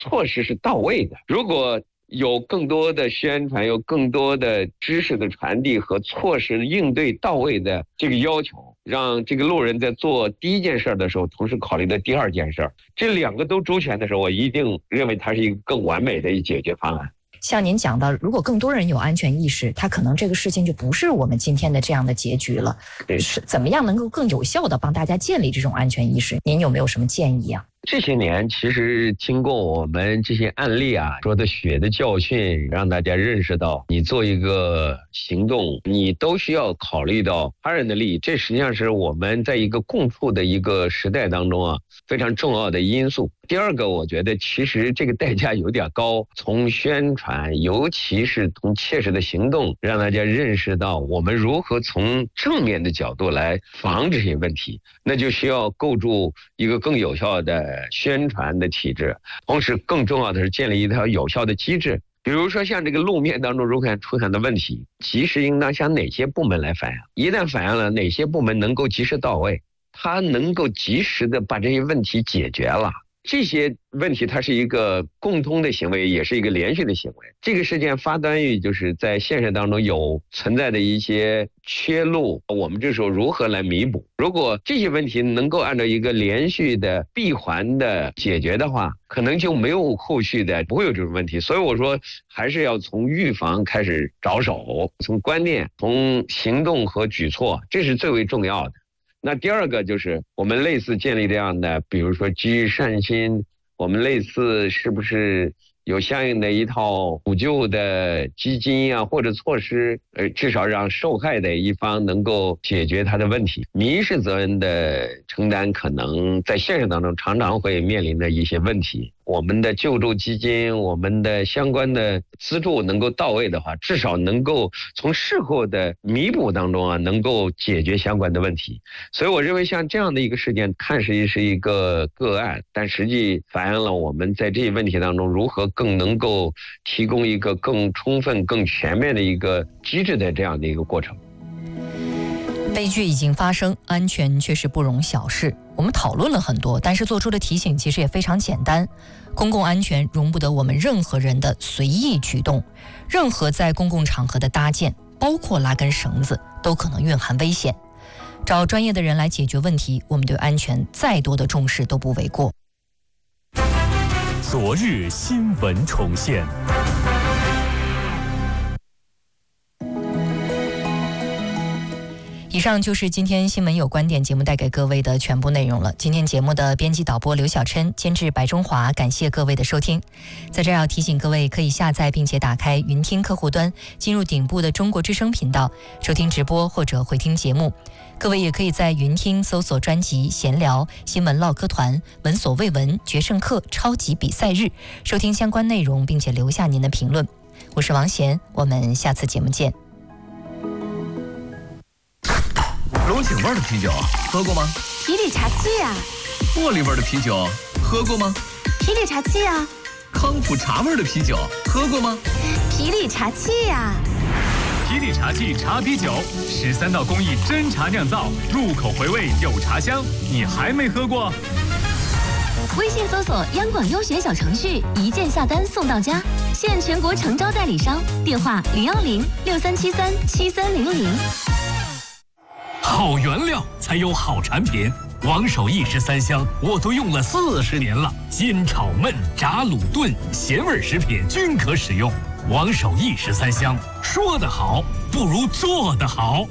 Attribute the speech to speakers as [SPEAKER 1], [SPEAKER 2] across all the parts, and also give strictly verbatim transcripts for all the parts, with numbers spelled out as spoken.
[SPEAKER 1] 措施是到位的。如果有更多的宣传，有更多的知识的传递和措施应对到位的这个要求，让这个路人在做第一件事的时候，同时考虑的第二件事，这两个都周全的时候，我一定认为它是一个更完美的一解决方案。
[SPEAKER 2] 像您讲到，如果更多人有安全意识，他可能这个事情就不是我们今天的这样的结局了。是怎么样能够更有效的帮大家建立这种安全意识？您有没有什么建议啊？
[SPEAKER 1] 这些年其实经过我们这些案例啊说的血的教训，让大家认识到你做一个行动你都需要考虑到他人的利益，这实际上是我们在一个共处的一个时代当中啊非常重要的因素。第二个，我觉得其实这个代价有点高，从宣传尤其是从切实的行动让大家认识到我们如何从正面的角度来防止这些问题，那就需要构筑一个更有效的宣传的体制，同时更重要的是建立一条有效的机制。比如说像这个路面当中如果出现的问题，及时应当向哪些部门来反映，一旦反映了，哪些部门能够及时到位，它能够及时的把这些问题解决了。这些问题它是一个共通的行为，也是一个连续的行为。这个事件发端于就是在现实当中有存在的一些缺漏，我们这时候如何来弥补？如果这些问题能够按照一个连续的闭环的解决的话，可能就没有后续的，不会有这种问题。所以我说还是要从预防开始着手，从观念，从行动和举措，这是最为重要的。那第二个就是我们类似建立这样的，比如说基于善心，我们类似是不是有相应的一套补救的基金啊或者措施，呃，至少让受害的一方能够解决他的问题。民事责任的承担可能在现实当中常常会面临的一些问题，我们的救助基金，我们的相关的资助能够到位的话，至少能够从事后的弥补当中啊，能够解决相关的问题。所以我认为像这样的一个事件，看似是一个个案，但实际反映了我们在这些问题当中如何更能够提供一个更充分、更全面的一个机制的这样的一个过程。
[SPEAKER 2] 悲剧已经发生，安全却是不容小视。我们讨论了很多，但是做出的提醒其实也非常简单。公共安全容不得我们任何人的随意举动，任何在公共场合的搭建，包括拉根绳子，都可能蕴含危险。找专业的人来解决问题，我们对安全再多的重视都不为过。
[SPEAKER 3] 昨日新闻重现。
[SPEAKER 2] 以上就是今天新闻有观点节目带给各位的全部内容了。今天节目的编辑导播刘小琛，监制白中华，感谢各位的收听。在这儿要提醒各位，可以下载并且打开云听客户端，进入顶部的中国之声频道，收听直播或者回听节目。各位也可以在云听搜索专辑闲聊、新闻唠嗑团、闻所未闻、决胜课、超级比赛日，收听相关内容并且留下您的评论。我是王贤，我们下次节目见。
[SPEAKER 4] 龙井味的啤酒喝过吗？
[SPEAKER 5] 皮里茶气呀。
[SPEAKER 4] 茉莉味的啤酒喝过吗？
[SPEAKER 5] 皮里茶气呀。
[SPEAKER 4] 康普茶味的啤酒喝过吗？
[SPEAKER 5] 皮里茶气呀。
[SPEAKER 3] 皮里茶气茶啤酒，十三道工艺真茶酿造，入口回味有茶香，你还没喝过？
[SPEAKER 5] 微信搜索央广优选小程序，一键下单送到家，现全国诚招代理商，电话零幺零六三七三七三零零。
[SPEAKER 3] 好原料才有好产品，王守义十三香我都用了四十年了，煎炒焖炸卤炖咸味食品均可使用。王守义十三香，说得好不如做得好。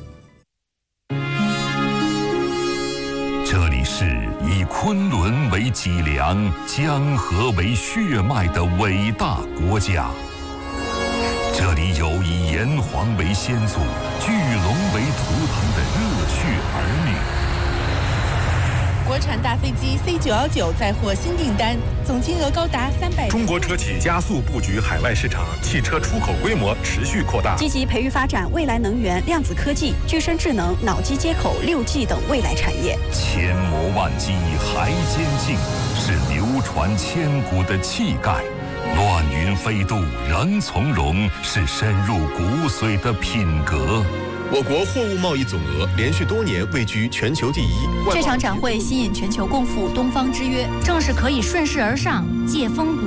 [SPEAKER 6] 这里是以昆仑为脊梁、江河为血脉的伟大国家。这里有以炎黄为先祖、巨龙为图腾的热血儿女。
[SPEAKER 7] 国产大飞机 C 九一九再获新订单，总金额高达三百。
[SPEAKER 8] 中国车企加速布局海外市场，汽车出口规模持续扩大，
[SPEAKER 9] 积极培育发展未来能源、量子科技、具身智能、脑机接口、六 G 等未来产业。
[SPEAKER 6] 千磨万击还坚劲，是流传千古的气概。乱云飞渡仍从容，是深入骨髓的品格。
[SPEAKER 10] 我国货物贸易总额连续多年位居全球第一。
[SPEAKER 9] 这场展会吸引全球共赴东方之约，正是可以顺势而上，借风。